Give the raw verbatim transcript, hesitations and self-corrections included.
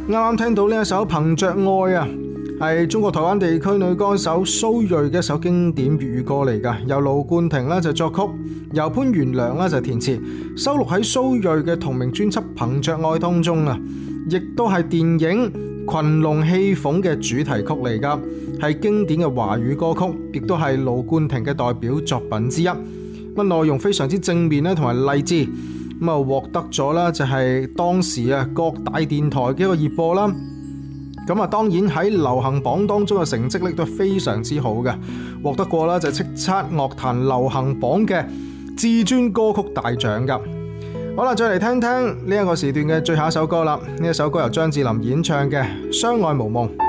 啱啱聽到呢一首《憑着愛》啊，係中國台灣地區女歌手蘇芮嘅一首經典粵語歌嚟㗎，由盧冠廷咧就作曲，由潘元良咧就填詞，收錄喺蘇芮嘅同名專輯《憑着愛》當中啊，亦都係電影《群龍戲鳳》嘅主題曲嚟㗎，係經典嘅華語歌曲，亦都係盧冠廷嘅代表作品之一。咁內容非常之正面咧，同埋勵志。咁啊，獲得咗啦，就係當時啊各大電台嘅一個熱播啦。咁啊，當然喺流行榜當中嘅成績力都非常之好嘅，獲得過啦就叱咤樂壇流行榜嘅至尊歌曲大獎噶。好啦，再嚟聽聽呢一個時段嘅最後一首歌啦。呢一首歌由張智霖演唱嘅《相愛無夢》。